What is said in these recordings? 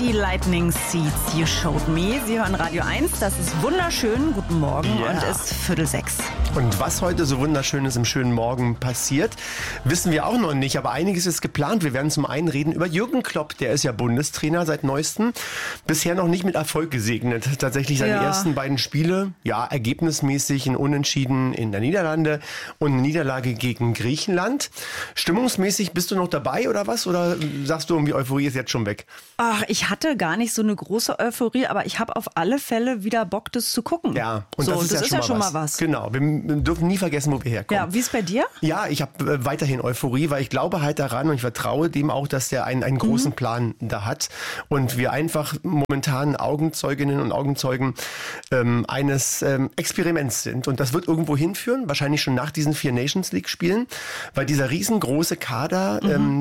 die Lightning Seeds You Showed Me. Sie hören Radio 1, das ist wunderschön. Guten Morgen und ist 5:45. Und was heute so Wunderschönes im schönen Morgen passiert, wissen wir auch noch nicht. Aber einiges ist geplant. Wir werden zum einen reden über Jürgen Klopp. Der ist ja Bundestrainer seit Neuestem. Bisher noch nicht mit Erfolg gesegnet. Tatsächlich seine ersten beiden Spiele, ergebnismäßig ein Unentschieden in der Niederlande und eine Niederlage gegen Griechenland. Stimmungsmäßig bist du noch dabei oder was? Oder sagst du, irgendwie Euphorie ist jetzt schon weg? Ach, ich hatte gar nicht so eine große Euphorie, aber ich habe auf alle Fälle wieder Bock, das zu gucken. Ja, und das ist ja schon mal was. Genau, wir dürfen nie vergessen, wo wir herkommen. Ja, wie ist bei dir? Ja, ich habe weiterhin Euphorie, weil ich glaube halt daran und ich vertraue dem auch, dass der einen großen Plan da hat und wir einfach momentan Augenzeuginnen und Augenzeugen eines Experiments sind. Und das wird irgendwo hinführen, wahrscheinlich schon nach diesen 4 Nations League Spielen, weil dieser riesengroße Kader,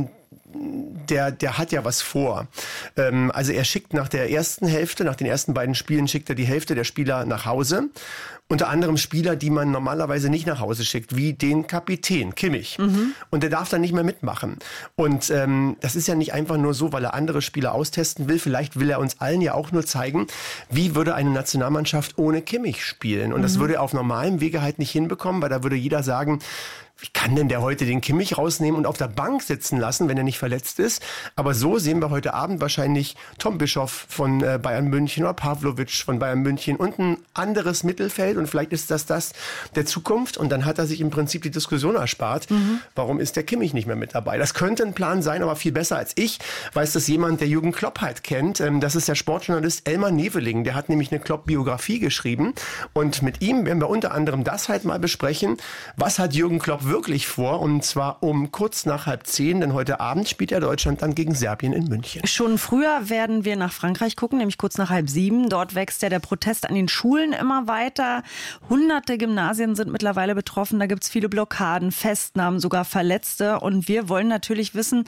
der hat ja was vor. Also er schickt nach der ersten Hälfte, nach den ersten beiden Spielen, schickt er die Hälfte der Spieler nach Hause. Unter anderem Spieler, die man normalerweise nicht nach Hause schickt, wie den Kapitän Kimmich. Und der darf dann nicht mehr mitmachen. Und das ist ja nicht einfach nur so, weil er andere Spieler austesten will. Vielleicht will er uns allen ja auch nur zeigen, wie würde eine Nationalmannschaft ohne Kimmich spielen. Und das würde er auf normalem Wege halt nicht hinbekommen, weil da würde jeder sagen, wie kann denn der heute den Kimmich rausnehmen und auf der Bank sitzen lassen, wenn er nicht verletzt ist? Aber so sehen wir heute Abend wahrscheinlich Tom Bischoff von Bayern München oder Pavlovic von Bayern München und ein anderes Mittelfeld. Und vielleicht ist das der Zukunft. Und dann hat er sich im Prinzip die Diskussion erspart. Warum ist der Kimmich nicht mehr mit dabei? Das könnte ein Plan sein, aber viel besser als ich weiß das jemand, der Jürgen Klopp halt kennt. Das ist der Sportjournalist Elmar Neveling. Der hat nämlich eine Klopp-Biografie geschrieben. Und mit ihm werden wir unter anderem das halt mal besprechen. Was hat Jürgen Klopp wirklich vor, und zwar um kurz nach 9:30, denn heute Abend spielt ja Deutschland dann gegen Serbien in München. Schon früher werden wir nach Frankreich gucken, nämlich kurz nach 6:30. Dort wächst ja der Protest an den Schulen immer weiter. Hunderte Gymnasien sind mittlerweile betroffen, da gibt es viele Blockaden, Festnahmen, sogar Verletzte. Und wir wollen natürlich wissen,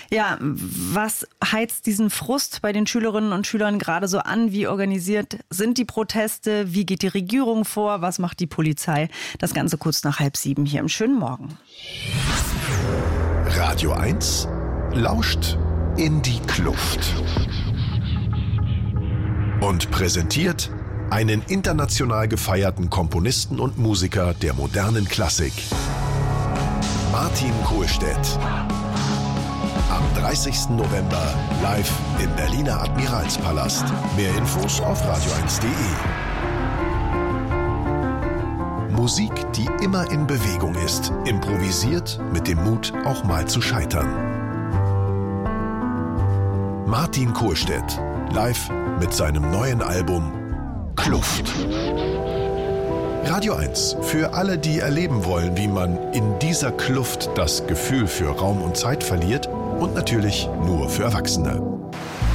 was heizt diesen Frust bei den Schülerinnen und Schülern gerade so an? Wie organisiert sind die Proteste? Wie geht die Regierung vor? Was macht die Polizei? Das Ganze kurz nach 6:30 hier im schönen Morgen. Radio 1 lauscht in die Kluft und präsentiert einen international gefeierten Komponisten und Musiker der modernen Klassik, Martin Kohlstedt. Am 30. November live im Berliner Admiralspalast. Mehr Infos auf radio1.de. Musik, die immer in Bewegung ist, improvisiert mit dem Mut, auch mal zu scheitern. Martin Kohlstedt, live mit seinem neuen Album Kluft. Radio 1, für alle, die erleben wollen, wie man in dieser Kluft das Gefühl für Raum und Zeit verliert, und natürlich nur für Erwachsene.